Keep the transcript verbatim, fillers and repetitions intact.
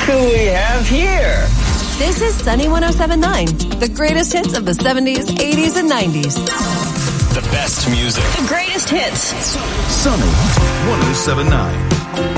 who we have here. This is Sunny one oh seven point nine, the greatest hits of the seventies, eighties, and nineties. The best music. The greatest hits. Sunny one oh seven point nine.